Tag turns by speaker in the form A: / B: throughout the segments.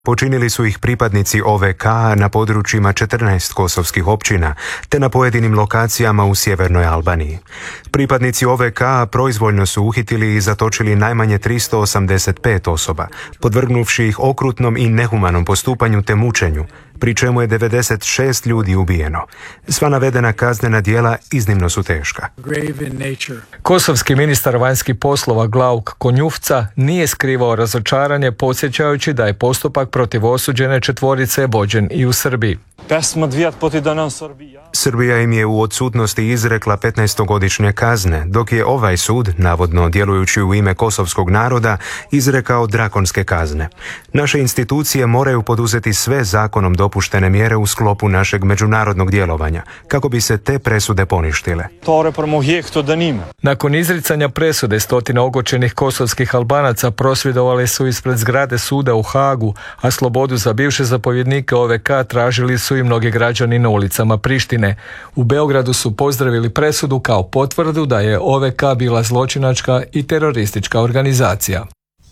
A: Počinili su ih pripadnici OVK na područjima 14 kosovskih općina, te na pojedinim lokacijama u sjevernoj Albaniji. Pripadnici OVK proizvoljno su uhitili i zatočili najmanje 385 osoba, podvrgnuvši ih okrutnom i nehumanom postupanju te mučenju, pri čemu je 96 ljudi ubijeno. Sva navedena kaznena djela iznimno su teška.
B: Kosovski ministar vanjskih poslova Glauk Konjufca nije skrivao razočaranje, podsjećajući da je postupak protiv osuđene četvorice vođen i u Srbiji.
A: Srbija im je u odsutnosti izrekla 15-godišnje kazne, dok je ovaj sud, navodno djelujući u ime kosovskog naroda, izrekao drakonske kazne. Naše institucije moraju poduzeti sve zakonom dopuštene mjere u sklopu našeg međunarodnog djelovanja, kako bi se te presude poništile.
B: Nakon izricanja presude, stotine ogorčenih kosovskih Albanaca prosvjedovali su ispred zgrade suda u Hagu, a slobodu za bivše zapovjednike OVK tražili su i mnogi građani na ulicama Prištine. U Beogradu su pozdravili presudu kao potvrdu da je OVK bila zločinačka i teroristička organizacija.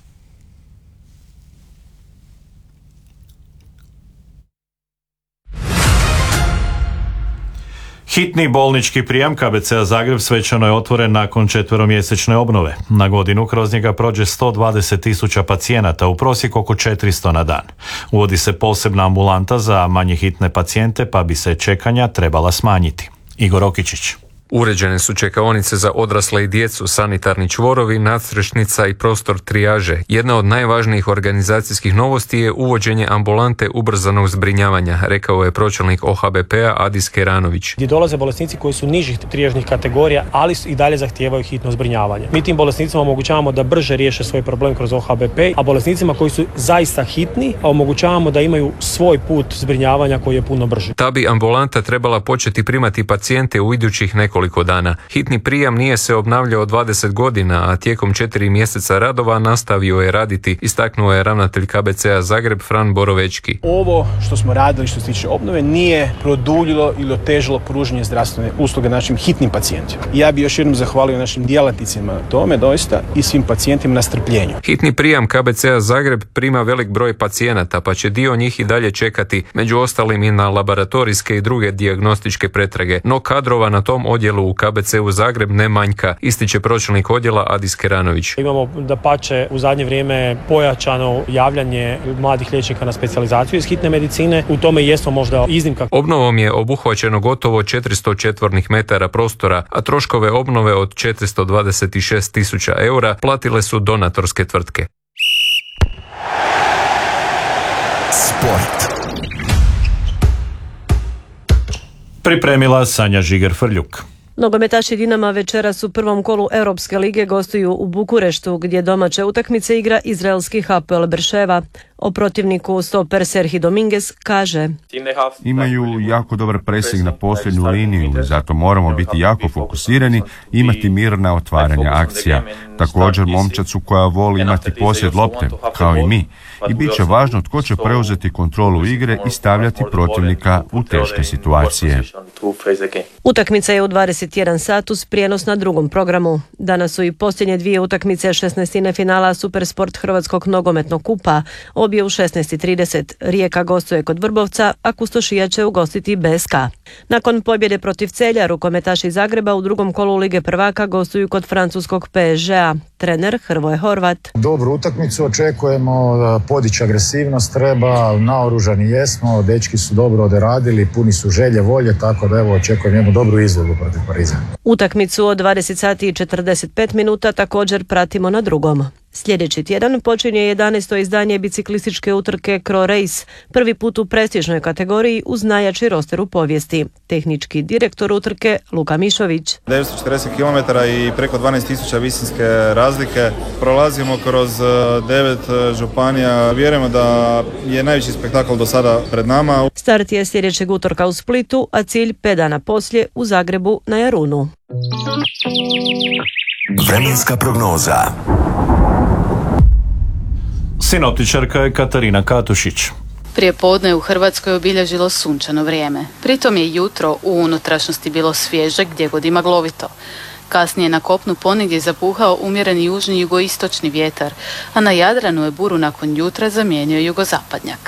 C: Hitni bolnički prijem KBC-a Zagreb svečano je otvoren nakon 4-mjesečne obnove. Na godinu kroz njega prođe 120.000 pacijenata, u prosjeku oko 400 na dan. Uvodi se posebna ambulanta za manje hitne pacijente, pa bi se čekanja trebala smanjiti. Igor Okičić.
D: Uređene su čekaonice za odrasle i djecu, sanitarni čvorovi, nadstrešnica i prostor trijaže. Jedna od najvažnijih organizacijskih novosti je uvođenje ambulante ubrzanog zbrinjavanja, rekao je pročelnik OHBP-a Adis Keranović.
E: Gdje dolaze bolesnici koji su nižih trijažnih kategorija, ali i dalje zahtijevaju hitno zbrinjavanje. Mi tim bolesnicima omogućavamo da brže riješe svoj problem kroz OHBP, a bolesnicima koji su zaista hitni omogućavamo da imaju svoj put zbrinjavanja koji je puno brži.
D: Ta bi ambulanta trebala početi primati pacijente u idućih nekoliko dana. Hitni prijam nije se obnavljao 20 godina, a tijekom 4 mjeseca radova nastavio je raditi, istaknuo je ravnatelj KBC-a Zagreb Fran Borovečki.
F: Ovo što smo radili što se tiče obnove nije produljilo ili otežalo pružanje zdravstvene usluge našim hitnim pacijentima. Ja bih još jednom zahvalio našim djelatnicima na tome doista i svim pacijentima na strpljenju.
D: Hitni prijam KBC-a Zagreb prima velik broj pacijenata, pa će dio njih i dalje čekati, među ostalim i na laboratorijske i druge dijagnostičke pretrage, no kadrova na tom odjelu u KBC-u Zagreb ne manjka, ističe pročelnik odjela Adis Keranović.
E: Imamo dapače u zadnje vrijeme pojačano javljanje mladih liječnika na specijalizaciju iz hitne medicine. U tome jesmo možda iznimka.
D: Obnovom je obuhvaćeno gotovo 400 četvornih metara prostora, a troškove obnove od 426.000 eura platile su donatorske tvrtke.
C: Sport. Pripremila Sanja Žiger-Frljuk.
G: Nogometaši Dinama večeras u prvom kolu Europske lige gostuju u Bukureštu, gdje domaće utakmice igra izraelski Hapoel Berševa. O protivniku stoper Serhi Dominguez kaže:
H: Imaju jako dobar presing na posljednju liniju, zato moramo biti jako fokusirani i imati mirna otvaranja akcija. Također momčad su koja voli imati posjed lopte, kao i mi, i bit će važno tko će preuzeti kontrolu igre i stavljati protivnika u teške situacije.
G: Utakmica je u 21 sat uz prijenos na drugom programu. Danas su i posljednje dvije utakmice 16. finala Supersport Hrvatskog nogometnog kupa, obje u 16:30. Rijeka gostuje kod Vrbovca, a Kustošija će ugostiti BSK. Nakon pobjede protiv Celja, rukometaši Zagreba u drugom kolu Lige prvaka gostuju kod francuskog PSG-a. Trener Hrvoje Horvat:
I: Dobru utakmicu očekujemo, podići agresivnost treba, naoružani jesmo, dečki su dobro odradili, puni su želje, volje, tako da evo očekujem jednu dobru izvedbu protiv Pariza.
G: Utakmicu od 20 sati i 45 minuta također pratimo na drugom. Sljedeći tjedan počinje 11. izdanje biciklističke utrke Cro Race, prvi put u prestižnoj kategoriji uz najjači roster u povijesti. Tehnički direktor utrke Luka Mišović:
J: 940 km i preko 12.000 visinske razlike. Prolazimo kroz 9 županija. Vjerujemo da je najveći spektakl do sada pred nama.
G: Start je sljedećeg utorka u Splitu, a cilj 5 dana poslije u Zagrebu na Jarunu.
K: Vremenska prognoza.
C: Sinoptičarka je Katarina Katušić.
L: Prije podne u Hrvatskoj obilježilo sunčano vrijeme. Pritom je jutro u unutrašnjosti bilo svježe gdje god i maglovito. Kasnije na kopnu ponegdje zapuhao umjereni južni jugoistočni vjetar, a na Jadranu je buru nakon jutra zamijenio jugozapadnjak.